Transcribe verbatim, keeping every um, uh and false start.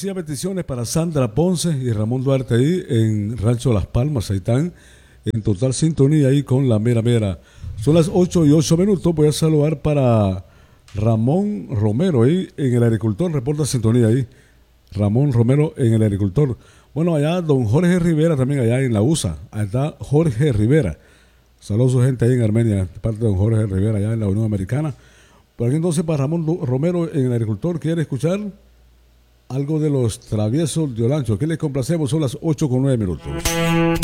hacía peticiones para Sandra Ponce y Ramón Duarte ahí en Rancho Las Palmas, ahí están en total sintonía ahí con la mera mera. Son las ocho y ocho minutos, voy a saludar para Ramón Romero ahí en el agricultor, reporta sintonía ahí. Ramón Romero en el agricultor. Bueno, allá don Jorge Rivera también allá en la U S A, allá está Jorge Rivera. Saludos a su gente ahí en Armenia, de parte de don Jorge Rivera allá en la Unión Americana. Por aquí entonces para Ramón Romero en el agricultor, ¿quiere escuchar algo de los Traviesos de Olancho? ¿Qué les complacemos? Son las ocho con nueve minutos.